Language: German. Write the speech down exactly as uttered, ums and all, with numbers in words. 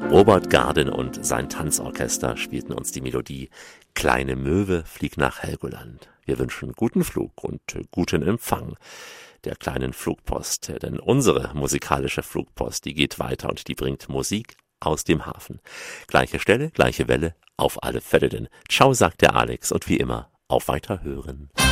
Robert Garden und sein Tanzorchester spielten uns die Melodie Kleine Möwe, flieg nach Helgoland. Wir wünschen guten Flug und guten Empfang der kleinen Flugpost, denn unsere musikalische Flugpost, die geht weiter und die bringt Musik aus dem Hafen. Gleiche Stelle, gleiche Welle, auf alle Fälle denn. Ciao, sagt der Alex und wie immer, auf Weiterhören.